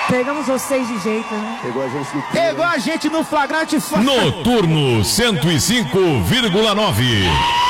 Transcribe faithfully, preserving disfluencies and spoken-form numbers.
Pegamos vocês de jeito, né? Pegou a gente no Pegou a gente no flagrante. Noturno cento e cinco vírgula nove.